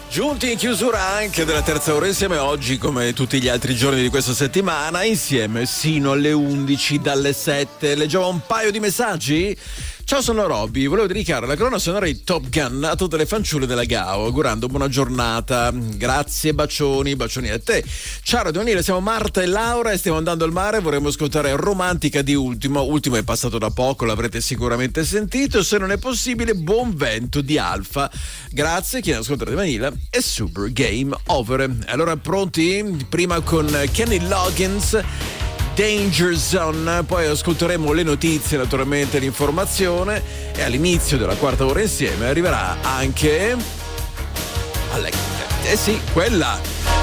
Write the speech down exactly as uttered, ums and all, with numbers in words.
Giunti in chiusura anche della terza ora insieme, oggi come tutti gli altri giorni di questa settimana, insieme sino alle undici, dalle sette. Leggiamo un paio di messaggi. Ciao, sono Robby, volevo dedicare la colonna sonora di Top Gun a tutte le fanciulle della G A O, augurando buona giornata. Grazie, bacioni, bacioni a te. Ciao Radio Nile, siamo Marta e Laura e stiamo andando al mare, vorremmo ascoltare Romantica di Ultimo. Ultimo è passato da poco, l'avrete sicuramente sentito. Se non è possibile, Buon Vento di Alfa. Grazie, chi ne ascolta di Vanilla e Super Game Over. Allora, pronti? Prima con Kenny Loggins, Danger Zone, poi ascolteremo le notizie, naturalmente l'informazione, e all'inizio della quarta ora insieme arriverà anche Alex. Eh sì, quella